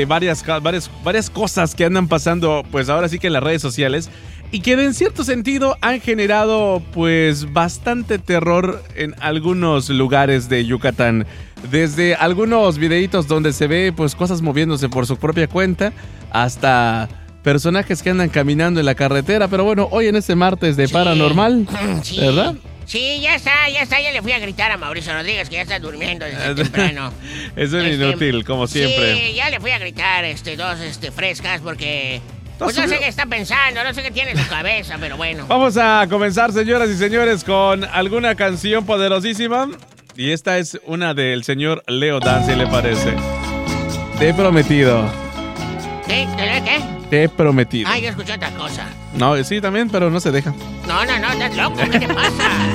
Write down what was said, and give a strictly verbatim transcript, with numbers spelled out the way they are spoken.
varias, varias, varias cosas que andan pasando, pues ahora sí que en las redes sociales, y que en cierto sentido han generado pues bastante terror en algunos lugares de Yucatán. Desde algunos videitos donde se ve pues cosas moviéndose por su propia cuenta, hasta personajes que andan caminando en la carretera. Pero bueno, hoy en este martes de Sí. Paranormal, Sí. ¿verdad? Sí, ya está, ya está. Ya le fui a gritar a Mauricio Rodríguez que ya está durmiendo desde temprano. Es un Este, inútil, como siempre. Sí, ya le fui a gritar este, dos este, frescas porque... Pues no subió? sé qué está pensando, no sé qué tiene en su cabeza, pero bueno. Vamos a comenzar, señoras y señores, con alguna canción poderosísima. Y esta es una del señor Leo Dan, si le parece. Te he prometido. ¿Qué? ¿Qué? ¿Qué? Te he prometido. Ah, yo escuché otra cosa. No, sí, también, pero no se deja. No, no, no, estás loco, ¿qué te pasa?